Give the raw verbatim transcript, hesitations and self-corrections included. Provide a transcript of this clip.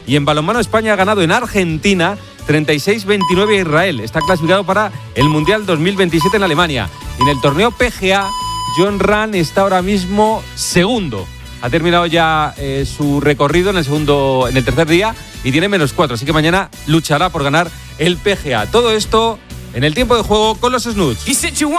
Y en balonmano España ha ganado en Argentina treinta y seis veintinueve a Israel. Está clasificado para el Mundial dos mil veintisiete en Alemania. Y en el torneo P G A, Jon Rahm está ahora mismo segundo. Ha terminado ya eh, su recorrido en el segundo, en el tercer día y tiene menos cuatro. Así que mañana luchará por ganar el P G A. Todo esto en el tiempo de juego con los Snoods.